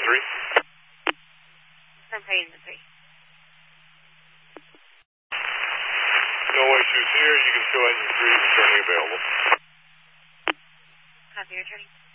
3. I'm paying the 3. No issues here. You can show engine 3 returning available. Copy, returning.